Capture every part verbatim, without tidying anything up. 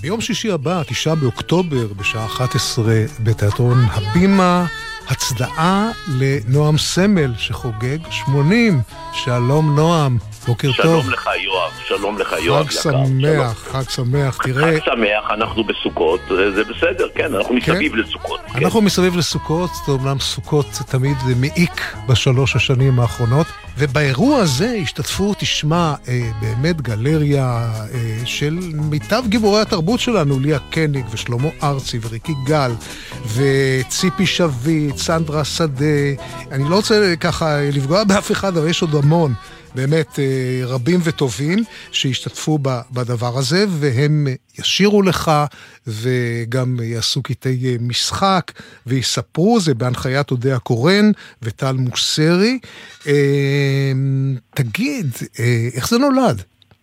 ביום שישי הבא, תשעה באוקטובר, בשעה אחת עשרה, בתיאטרון הבימה, הצדעה לנועם סמל שחוגג שמונים. שלום נועם, בוקר שלום טוב. שלום לך יואב, שלום לך יואב. חג שמח, חג שמח, תראה. חג שמח, אנחנו בסוכות, זה בסדר, כן, אנחנו מסביב כן? לסוכות. אנחנו כן. מסביב לסוכות, זה אומנם סוכות תמיד מעיק בשלוש השנים האחרונות, ובאירוע הזה השתתפו, תשמע, אה, באמת גלריה אה, של מיטב גיבורי התרבות שלנו, ליה קניג ושלמה ארצי וריקי גל וציפי שביט, סנדרה שדה. אני לא רוצה ככה לפגוע באף אחד, אבל יש עוד המון באמת רבים וטובים שהשתתפו בדבר הזה, והם ישירו לך וגם יעשו קטעי משחק ויספרו, זה בהנחיית אודיה קורן וטל מוסרי. תגיד, איך זה נולד?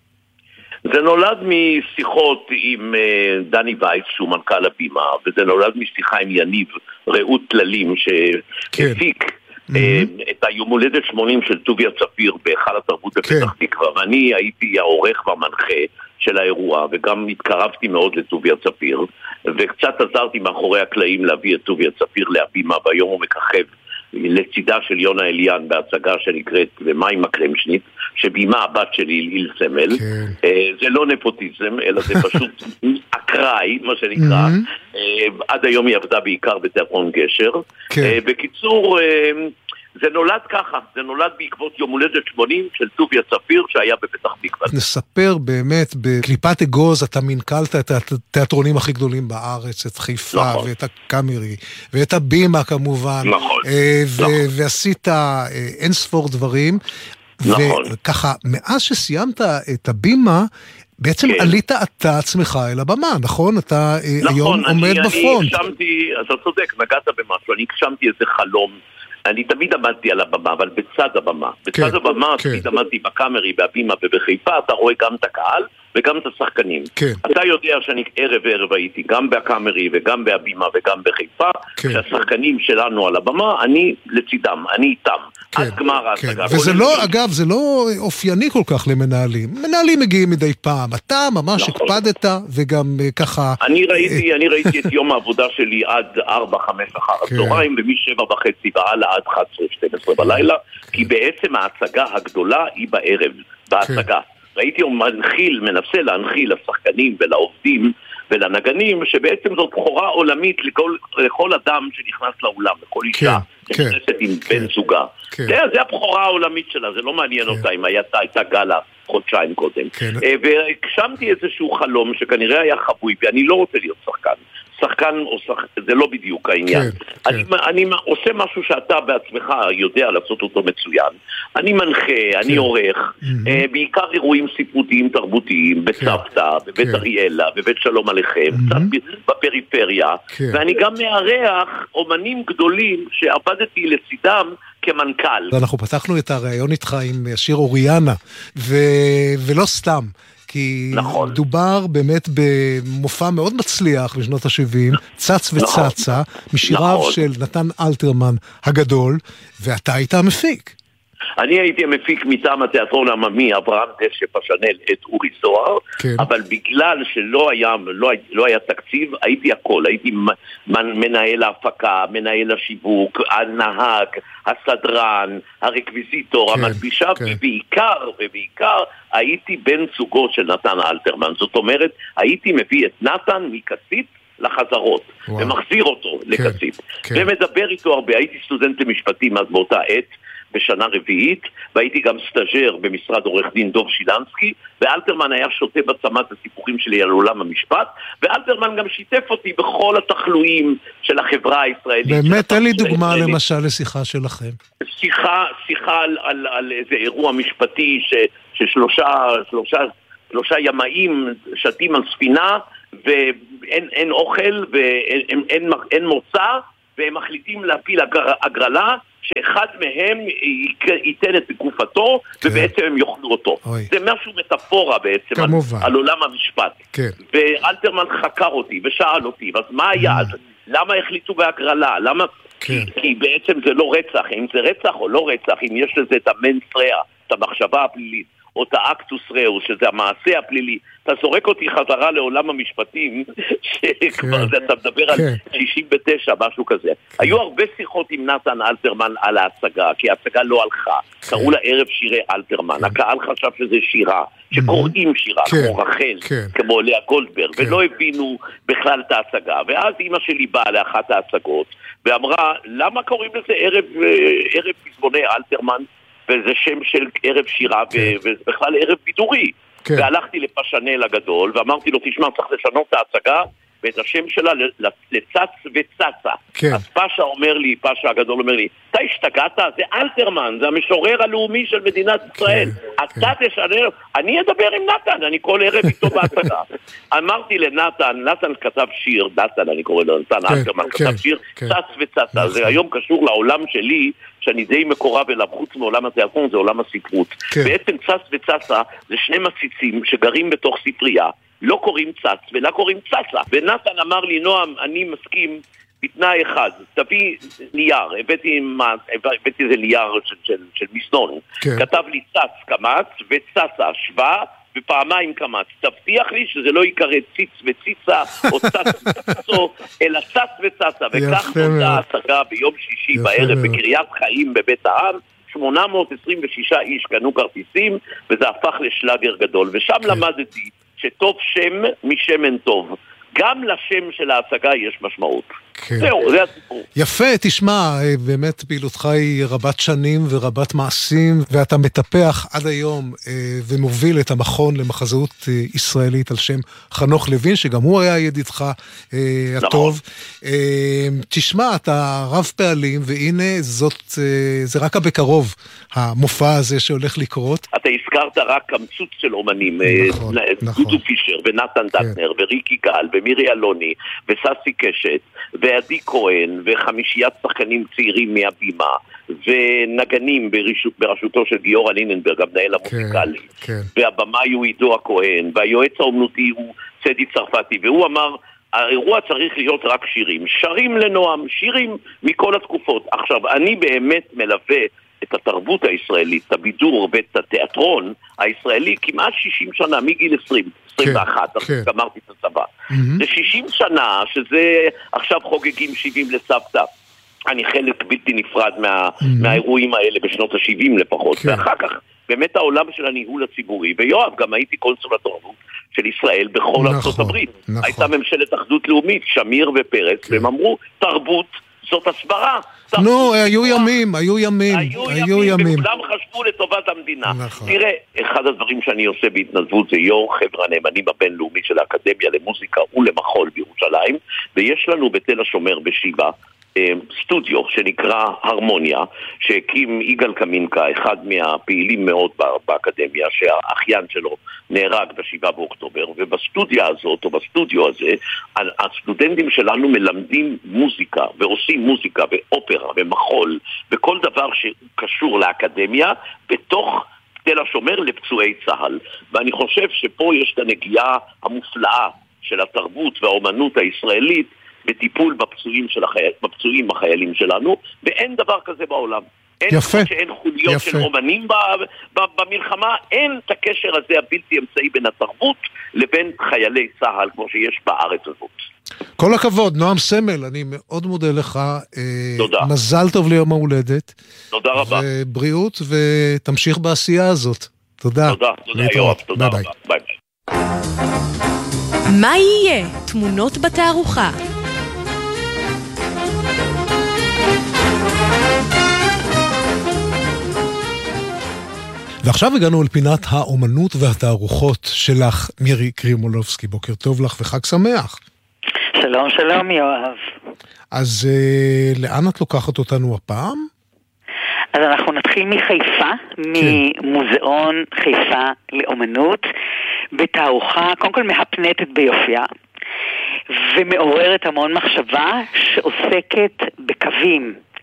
זה נולד משיחות עם דני וייס, שהוא מנכ"ל הבימה, וזה נולד משיחה עם יניב רעות תללים שהפיק כן. Mm-hmm. את היום הולדת שמונים של טוביה צפיר בהיכל התרבות בפתח תקווה, okay. ואני הייתי העורך והמנחה של האירוע, וגם התקרבתי מאוד לטוביה צפיר, וקצת עזרתי מאחורי הקלעים להביא את טוביה צפיר להבימה, והיום הוא מככב לצידה של יונה אליאן בהצגה שנקראת ומה מקרמשנית, שבימה הבת שלי איל סמל. Okay. זה לא נפוטיזם, אלא זה פשוט אקראי, מה שנקרא. Mm-hmm. עד היום היא עבדה בעיקר בתיאטרון גשר. Okay. בקיצור, זה נולד ככה, זה נולד בעקבות יום הולדת שמונים של טוביה צפיר שהיה בפתח תקווה. נספר באמת, בקליפת אגוז אתה מנכלת את התיאטרונים הכי גדולים בארץ, את חיפה נכון. ואת הקאמרי, ואת הבימה כמובן. נכון. ו- נכון. ועשית אין ספור דברים. נכון. וככה, מאז שסיימת את הבימה, בעצם כן. עלית אתה עצמך אל הבמה, נכון? אתה נכון, היום אני, עומד אני, בפרונט. אני הגשמתי, אתה צודק, נגעת במשהו, אני הגשמתי איזה חלום, אני תמיד עמדתי על הבמה, אבל בצד הבמה. בצד כן, הבמה, כן. תמיד עמדתי בקאמרי, בהבימה ובחיפה, אתה רואה גם את הקהל וגם את השחקנים. כן. אתה יודע שאני ערב ערב הייתי גם בקאמרי וגם בהבימה וגם בחיפה, כן. שהשחקנים שלנו על הבמה, אני לצידם, אני איתם. כן, עד גמר ההצגה. כן. וזה לא, אגב, זה לא אופייני כל כך למנהלים. מנהלים מגיעים מדי פעם. אתה ממש נכון. הקפדת וגם ככה... אני ראיתי, אני ראיתי את יום העבודה שלי עד ארבע חמש אחר הצהריים, ומשבע וחצי ועלה עד אחת עשרה שתים עשרה בלילה, כי בעצם ההצגה הגדולה היא בערב, בהצגה. ראיתי הוא מנחיל, מנסה להנחיל לשחקנים ולעובדים ולנגנים, שבעצם זאת בחורה עולמית לכל, לכל אדם שנכנס לאולם, לכל אישה שנכנסת עם בן זוגה. זה, זה הבחורה העולמית שלה, זה לא מעניין אותה אם הייתה, הייתה גלה חודשיים קודם. והגשמתי איזשהו חלום שכנראה היה חבוי, ואני לא רוצה להיות שחקן. שחקן או שחקן, זה לא בדיוק העניין. כן, אני, כן. אני עושה משהו שאתה בעצמך יודע לעשות אותו מצוין. אני מנחה, כן. אני עורך, mm-hmm. uh, בעיקר אירועים ספרותיים תרבותיים, בצוותא, כן. בבית כן. אריאלה, בבית שלום עליכם, mm-hmm. קצת בפריפריה, כן. ואני גם מארח אומנים גדולים שעבדתי לצידם כמנכ"ל. ואנחנו פתחנו את הרעיון איתך עם השיר אוריאנה, ו... ולא סתם. כי נכון. דובר באמת במופע מאוד מצליח בשנות ה-שבעים, צץ וצצה, נכון. משיריו נכון. של נתן אלתרמן הגדול, ואתה היית המפיק. אני הייתי המפיק מטעם התיאטרון העממי, אברהם דשא פשנל את אורי זוהר, כן. אבל בגלל שלא היה, לא, לא היה תקציב, הייתי הכל, הייתי מנהל ההפקה, מנהל השיווק, הנהג, הסדרן, הרקוויזיטור, כן, המלבישה, כן. ובעיקר, ובעיקר הייתי בן זוגו של נתן אלתרמן. זאת אומרת, הייתי מביא את נתן מקסית לחזרות, וואו. ומחזיר אותו כן, לקסית. כן. ומדבר איתו הרבה, הייתי סטודנט למשפטים אז באותה עת, בשנה רביעית, והייתי גם סטאז'ר במשרד עורך דין דוב שילנסקי, ואלתרמן היה שותה בצמת הסיפורים שלי על עולם המשפט, ואלתרמן גם שיתף אותי בכל התחלואים של החברה הישראלית. באמת, תן לי דוגמה למשל לשיחה שלכם. שיחה, שיחה על, על, על איזה אירוע משפטי ש, ששלושה שלושה, שלושה ימאים שתים על ספינה, ואין אין אוכל, ואין אין, אין, אין מוצא, והם מחליטים להפיל הגרלה, שאחד מהם ייתן את גופתו, כן. ובעצם הם יאכלו אותו. אוי. זה משהו מטאפורה בעצם על, על עולם המשפט. כן. ואלתרמן חקר אותי ושאל אותי, אז מה היעד? Mm. למה החליטו בהגרלה? למה? כן. כי, כי בעצם זה לא רצח. אם זה רצח או לא רצח, אם יש לזה את המנסטריה, את המחשבה הפלילית, או את האקטוס ראוס, שזה המעשה הפלילי. אתה זורק אותי חזרה לעולם המשפטים, שכבר אתה מדבר על שישים ותשע, משהו כזה. היו הרבה שיחות עם נתן אלתרמן על ההצגה, כי ההצגה לא הלכה. קראו לה ערב שירי אלתרמן. הקהל חשב שזה שירה, שקוראים שירה, כמו רחל, כמו לאה גולדברג, ולא הבינו בכלל את ההצגה. ואז אמא שלי באה לאחת ההצגות, ואמרה, למה קוראים לזה ערב, ערב פזמוני אלתרמן, וזה שם של ערב שירה, וזה בכלל ערב בידורי. והלכתי לפשנל הגדול, ואמרתי לו, תשמע, צריך לשנות את ההצגה, ואת השם שלה לצץ וצצה. אז פשע אומר לי, פשע הגדול אומר לי, אתה השתגעת? זה אלתרמן, זה המשורר הלאומי של מדינת ישראל. אתה תשנה, אני אדבר עם נתן, אני כל ערב איתו בהצגה. אמרתי לנתן, נתן כתב שיר, נתן, אני קורא לו, נתן אלתרמן כתב שיר, צץ וצצה. זה היום קשור לעולם שלי, שאני די מקורב אליו, חוץ מעולם התיאטרון, זה עולם הספרות. בעצם צץ וצצה זה שני מציצים שגרים בתוך ספרייה, לא קוראים צץ ולא קוראים צצה. ונתן אמר לי, נועם, אני מסכים בתנאי אחד, תביא נייר, הבאתי, הבאתי איזה נייר של, של, של מסנון, כן. כתב לי צץ קמץ וצצה שווה ופעמיים קמץ, תבטיח לי שזה לא יקרא ציץ וציצה או צץ וצצו, אלא צץ וצצה. וכך נולדה ההצגה ביום שישי בערב בקריית חיים בבית העם, שמונה מאות עשרים ושישה איש קנו כרטיסים, וזה הפך לשלאגר גדול. ושם כן. למדתי שטוב שם משמן טוב. גם לשם של ההצגה יש משמעות. כן. זהו, זה הסיפור. יפה, תשמע, באמת פעילותך היא רבת שנים ורבת מעשים, ואתה מטפח עד היום ומוביל את המכון למחזאות ישראלית על שם חנוך לוין, שגם הוא היה ידידך הטוב. תשמע, אתה רב פעלים, והנה זאת, זה רק בקרוב, המופע הזה שהולך לקרות. אתה הזכרת רק קמצוץ של אומנים, נכון, נכון. דודו פישר ונתן דטנר כן. וריקי גל ומירי אלוני וססי קשת ועדי כהן וחמישיית שחקנים צעירים מהבימה ונגנים ברשות, בראשותו של גיורא ליננברג, המנהל המוזיקלי, כן, כן. והבמאי הוא עידו הכהן והיועץ האומנותי הוא צדי צרפתי, והוא אמר, האירוע צריך להיות רק שירים, שרים לנועם, שירים מכל התקופות. עכשיו, אני באמת מלווה את התרבות הישראלית, את הבידור ואת התיאטרון הישראלי כמעט שישים שנה, מגיל עשרים, עשרים ואחת, אז גמרתי את הצבא. זה שישים שנה, שזה עכשיו חוגגים שבעים לסבתא. אני חלק בלתי נפרד מהאירועים האלה בשנות ה-שבעים לפחות. ואחר כך, באמת העולם של הניהול הציבורי, ויואב, גם הייתי קונסול התרבות של ישראל בכל ארצות הברית. הייתה ממשלת אחדות לאומית, שמיר ופרץ, והם אמרו, תרבות זאת הסברה. נו, היו ימים, היו ימים, היו ימים, וכולם חשבו לטובת המדינה. תראה, אחד הדברים שאני עושה בהתנדבות זה יו"ר חבר הנאמנים הבינלאומי של האקדמיה למוזיקה ולמחול בירושלים, ויש לנו בתל השומר בשיבה סטודיו שנקרא הרמוניה, שהקים יגאל קמינקה, אחד מהפעילים מאוד באקדמיה, שהאחיין שלו נהרג בשבעה באוקטובר, ובסטודיה הזאת, או בסטודיו הזה, הסטודנטים שלנו מלמדים מוזיקה, ועושים מוזיקה, ואופרה, ומחול, וכל דבר שקשור לאקדמיה, בתוך תל השומר לפצועי צהל. ואני חושב שפה יש את הנגיעה המופלאה של התרבות והאומנות הישראלית, בטיפול בפצועים של החייל, בפצועים החיילים שלנו, ואין דבר כזה בעולם. אין יפה. שאין חוליות יפה. של אומנים ב, ב, במלחמה, אין את הקשר הזה הבלתי אמצעי בין התרבות לבין חיילי צהל, כמו שיש בארץ הזאת. כל הכבוד, נועם סמל, אני מאוד מודה לך. תודה. מזל טוב ליום ההולדת. תודה רבה. ובריאות, ותמשיך בעשייה הזאת. תודה. תודה, תודה יואב, תודה ביי רבה. ביי ביי. מה יהיה? תמונות בתערוכה. ועכשיו הגענו אל פינת האומנות והתערוכות שלך, מירי קרימולובסקי. בוקר טוב לך וחג שמח. שלום, שלום יואב. אז אה, לאן את לוקחת אותנו הפעם? אז אנחנו נתחיל מחיפה, כן. ממוזיאון חיפה לאומנות, בתערוכה, קודם כל מהפנטת ביופייה, ומעוררת המון מחשבה שעוסקת בקווים,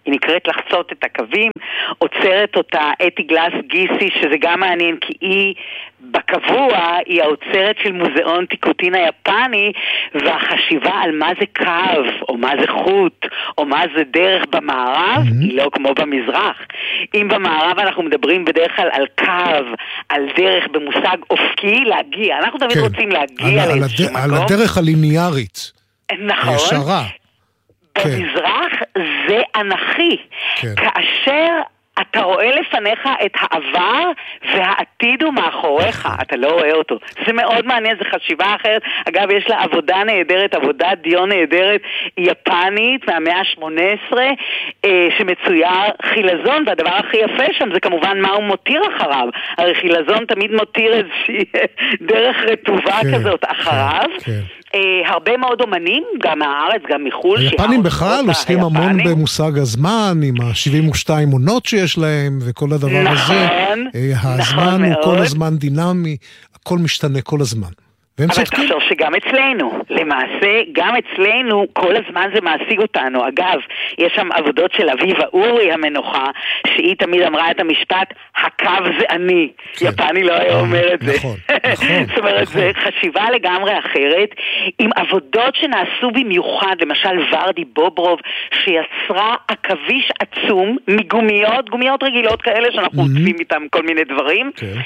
היא נקראת לחצות את הקווים, עוצרת אותה אתי גלס גיסי, שזה גם מעניין כי היא בקבוע, היא העוצרת של מוזיאון טיקוטין היפני, והחשיבה על מה זה קו, או מה זה חוט, או מה זה דרך במערב, mm-hmm. היא לא כמו במזרח. אם במערב אנחנו מדברים בדרך כלל על קו, על דרך במושג אופקי, להגיע. אנחנו תמיד כן. רוצים להגיע על, לאיזשהו על, מקום. על הדרך הליניארית. נכון. ישרה. במזרח כן. זה אנכי. כן. כאשר אתה רואה לפניך את העבר והעתיד הוא מאחוריך, אתה לא רואה אותו. זה מאוד מעניין, זה חשיבה אחרת. אגב, יש לה עבודה נהדרת, עבודת דיו נהדרת יפנית מהמאה ה-שמונה עשרה, שמצויר חילזון, והדבר הכי יפה שם זה כמובן מה הוא מותיר אחריו. הרי חילזון תמיד מותיר איזושהי דרך רטובה כן, כזאת אחריו. כן, כן. הרבה מאוד אומנים, גם מהארץ, גם מחול. היפנים בכלל עוסקים המון במושג הזמן, עם ה-שבעים ושתיים עונות שיש להם, וכל הדבר הזה. הזמן הוא כל הזמן דינמי, הכל משתנה כל הזמן. אבל תחשוב שגם אצלנו, למעשה, גם אצלנו, כל הזמן זה מעסיק אותנו. אגב, יש שם עבודות של אביבה אורי המנוחה, שהיא תמיד אמרה את המשפט, הקו זה אני. יפני לא היה אומר את זה. נכון, נכון. זאת אומרת, זה חשיבה לגמרי אחרת, עם עבודות שנעשו במיוחד, למשל ורדי בוברוב, שיצרה עכביש עצום, מגומיות, גומיות רגילות כאלה, שאנחנו עוטפים איתם כל מיני דברים.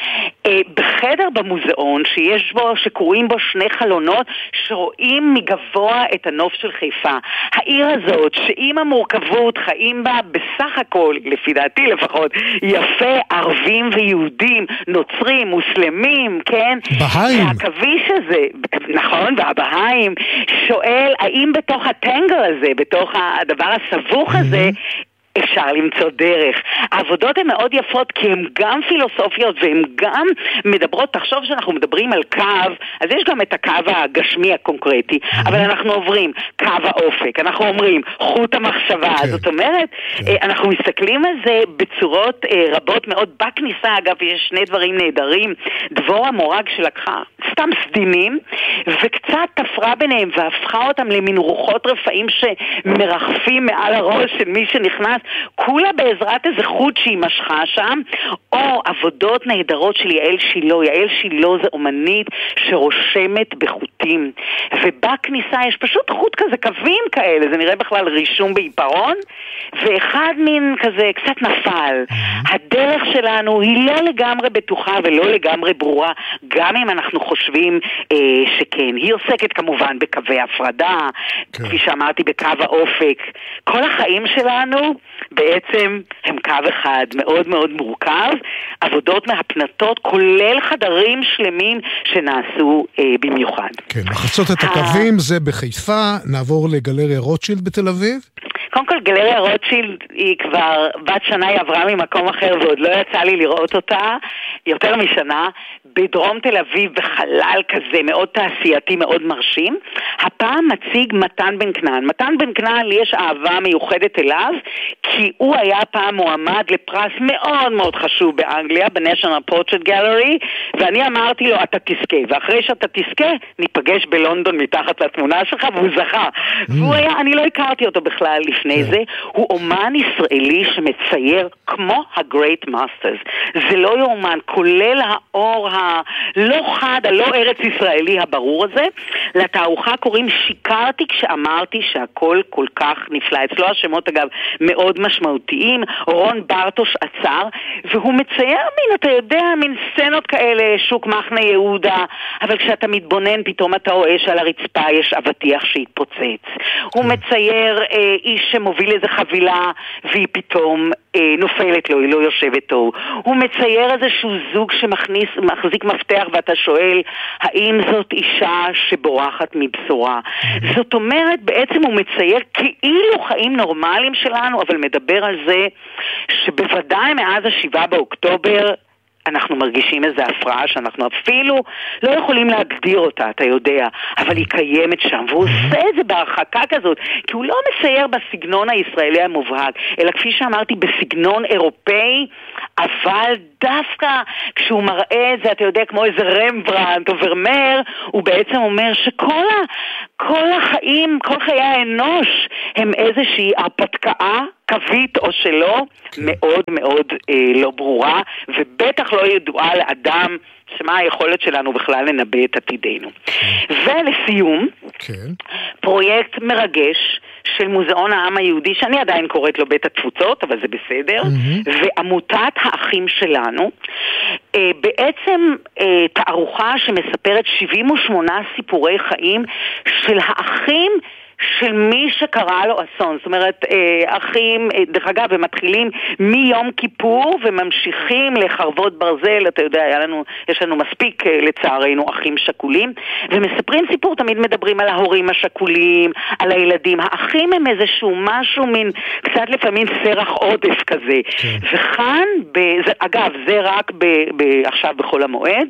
בחדר במוזיאון, שיש בו, שקוראים בו שני חלונות שרואים מגבוה את הנוף של חיפה. העיר הזאת, שעם המורכבות חיים בה בסך הכל, לפי דעתי לפחות, יפה ערבים ויהודים, נוצרים, מוסלמים, כן? בהיים. והכביש הזה, נכון, והבהיים, שואל האם בתוך הטנגר הזה, בתוך הדבר הסבוך הזה, אפשר למצוא דרך. העבודות הן מאוד יפות כי הן גם פילוסופיות והן גם מדברות, תחשוב שאנחנו מדברים על קו, אז יש גם את הקו הגשמי הקונקרטי, אבל אנחנו עוברים קו האופק, אנחנו אומרים חוט המחשבה, זאת אומרת, אנחנו מסתכלים על זה בצורות רבות מאוד. בכניסה אגב יש שני דברים נהדרים, דבורה מורג שלקחה סתם סדינים וקצת תפרה ביניהם והפכה אותם למין רוחות רפאים שמרחפים מעל הראש של מי שנכנס, כולה בעזרת איזה חוט שהיא משכה שם, או עבודות נהדרות של יעל שילו. יעל שילו זה אומנית שרושמת בחוטים, ובכניסה יש פשוט חוט כזה, קווים כאלה, זה נראה בכלל רישום בעיפרון, ואחד מין כזה קצת נפל. הדרך שלנו היא לא לגמרי בטוחה ולא לגמרי ברורה, גם אם אנחנו חושבים אה, שכן. היא עוסקת כמובן בקווי הפרדה, כן. כפי שאמרתי, בקו האופק. כל החיים שלנו בעצם הם קו אחד מאוד מאוד מורכב, עבודות מהפנטות, כולל חדרים שלמים שנעשו אה, במיוחד. כן, לחצות את הקווים זה בחיפה, נעבור לגלריה רוטשילד בתל אביב. קודם כל, גלריה רוטשילד היא כבר בת שנה, היא עברה ממקום אחר ועוד לא יצא לי לראות אותה, יותר משנה, בדרום תל אביב, בחלל כזה מאוד תעשייתי, מאוד מרשים. הפעם מציג מתן בן כנען. מתן בן כנען, לי יש אהבה מיוחדת אליו, כי הוא היה פעם מועמד לפרס מאוד מאוד חשוב באנגליה, ב-National Portrait Gallery, ואני אמרתי לו, אתה תזכה, ואחרי שאתה תזכה, ניפגש בלונדון מתחת לתמונה שלך, והוא זכה. Mm. והוא היה, אני לא הכרתי אותו בכלל לפני yeah. זה, הוא אומן ישראלי שמצייר כמו ה-Great Masters. זה לא יאומן, כולל האור הלא חד, הלא ארץ ישראלי הברור הזה. לתערוכה קוראים שיקרתי כשאמרתי שהכל כל כך נפלא. אצלו השמות אגב מאוד משמעותיים, רון ברטוש עצר, והוא מצייר מין, אתה יודע, מין סצנות כאלה, שוק מחנה יהודה, אבל כשאתה מתבונן פתאום אתה רואה שעל הרצפה יש אבטיח שהתפוצץ. הוא מצייר אה, איש שמוביל איזה חבילה והיא פתאום אה, נופלת לו, היא לא יושבת טוב. הוא מצייר איזשהו זוג שמכניס, מחזיק מפתח ואתה שואל, האם זאת אישה שבורחת מבשורה? זאת אומרת, בעצם הוא מצייר כאילו חיים נורמליים שלנו, אבל מדבר על זה שבוודאי מאז השבעה באוקטובר אנחנו מרגישים איזו הפרעה שאנחנו אפילו לא יכולים להגדיר אותה, אתה יודע, אבל היא קיימת שם, והוא עושה את זה בהרחקה כזאת, כי הוא לא מצייר בסגנון הישראלי המובהק, אלא כפי שאמרתי, בסגנון אירופאי, אבל דווקא כשהוא מראה את זה, אתה יודע, כמו איזה רמברנט או ורמר, הוא בעצם אומר שכל ה, כל החיים, כל חיי האנוש, הם איזושהי הרפתקה קווית או שלא, מאוד מאוד אה, לא ברורה, ובטח לא ידועה לאדם שמה היכולת שלנו בכלל לנבא את עתידנו. ולסיום, כן. פרויקט מרגש של מוזיאון העם היהודי, שאני עדיין קוראת לו בית התפוצות, אבל זה בסדר, mm-hmm. ועמותת האחים שלנו, אה, בעצם אה, תערוכה שמספרת שבעים ושמונה סיפורי חיים של האחים של מי שקרא לו אסון. זאת אומרת, אחים, דרך אגב, הם מתחילים מיום כיפור וממשיכים לחרבות ברזל. אתה יודע, היה לנו, יש לנו מספיק לצערנו אחים שכולים, ומספרים סיפור, תמיד מדברים על ההורים השכולים, על הילדים. האחים הם איזשהו משהו מין, קצת לפעמים סרח עודף כזה. כן. וכאן, בזה, אגב, זה רק ב, ב, עכשיו בכל המועד,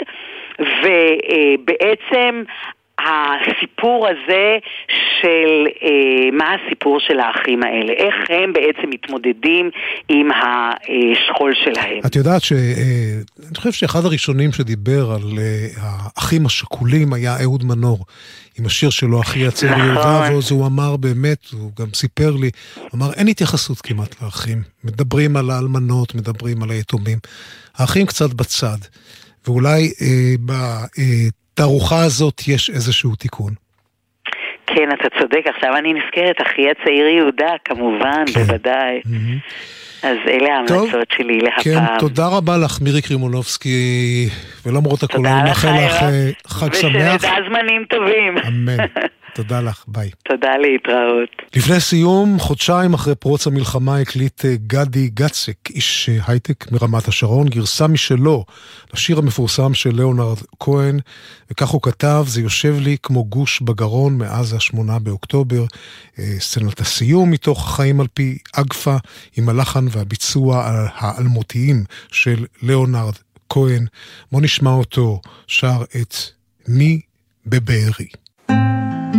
ובעצם הסיפור הזה של אה, מה הסיפור של האחים האלה, איך הם בעצם מתמודדים עם השכול שלהם. את יודעת ש... אה, אני חושב שאחד הראשונים שדיבר על אה, האחים השכולים היה אהוד מנור, עם השיר שלו, אחי הצעיר יהודה, ואז הוא אמר באמת, הוא גם סיפר לי, אמר, אין התייחסות כמעט לאחים. מדברים על האלמנות, מדברים על היתומים. האחים קצת בצד, ואולי אה, ב... אה, תערוכה הזאת יש איזשהו תיקון. כן, אתה צודק. עכשיו אני נזכרת, אחי הצעיר יהודה, כמובן, כן. בוודאי. Mm-hmm. אז אלה ההמלצות שלי להפעם. כן, תודה רבה לך, מירי קרימונובסקי, ולמרות הכל, אני מאחל לך חג שמח. ושנדע זמנים טובים. אמן. תודה לך, ביי. תודה, להתראות. לפני סיום, חודשיים אחרי פרוץ המלחמה, הקליט גדי גצק, איש הייטק מרמת השרון, גרסה משלו לשיר המפורסם של ליאונרד כהן, וכך הוא כתב, זה יושב לי כמו גוש בגרון מאז השמונה באוקטובר, סצנת הסיום מתוך החיים על פי אגפה, עם הלחן והביצוע האלמותיים של ליאונרד כהן. בוא נשמע אותו שר את מי בבארי.